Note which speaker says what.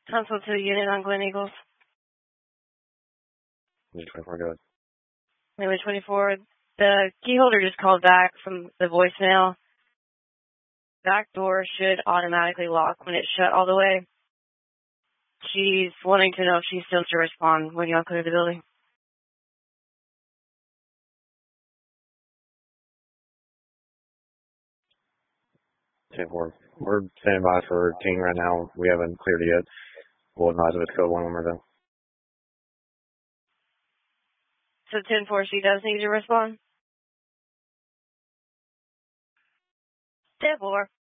Speaker 1: Consult to the unit on Glen Eagles.
Speaker 2: 24, go ahead.
Speaker 1: Maybe 24. The key holder just called back from the voicemail. Back door should automatically lock when it's shut all the way. She's wanting to know if she's still to respond when y'all clear the building.
Speaker 2: 10-4. We're standing by for routine right now. We haven't cleared it yet. We'll advise if it's code 1 when we're done.
Speaker 1: So 10-4, she does need to respond? 10-4.